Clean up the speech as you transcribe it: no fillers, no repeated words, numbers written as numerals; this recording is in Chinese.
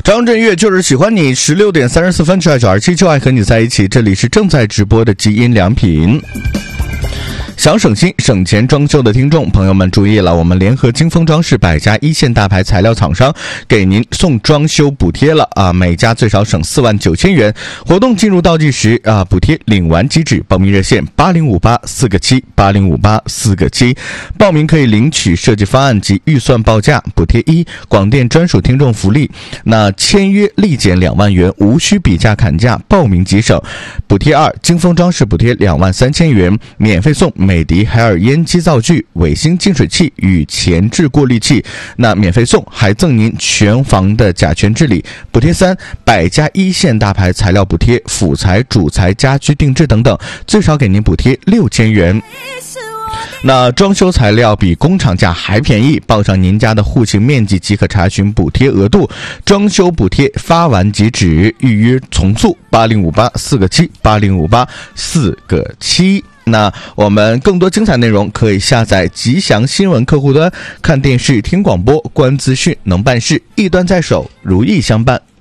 张震岳就是喜欢你，16点34分，就爱927，就爱和你在一起。这里是正在直播的基因良品。想省心省钱装修的听众朋友们注意了，我们联合金丰装饰百家一线大牌材料厂商给您送装修补贴了啊！每家最少省49000元，活动进入倒计时啊，补贴领完即止。报名热线8058-4个7，8058-4个7，报名可以领取设计方案及预算报价。补贴1，广电专属听众福利，那签约立减2万元，无需比价砍价，报名即省。补贴2，金丰装饰补贴23000元，免费送美的海尔烟机灶具、伟星净水器与前置过滤器，那免费送，还赠您全房的甲醛治理。补贴3，百家一线大牌材料补贴，辅材、主材、家居定制等等，最少给您补贴6000元。那装修材料比工厂价还便宜，报上您家的户型面积即可查询补贴额度。装修补贴发完即止，预约从速，8058-4个7，8058-4个7。那我们更多精彩内容可以下载吉祥新闻客户端，看电视、听广播、观资讯，能办事，一端在手，如意相伴。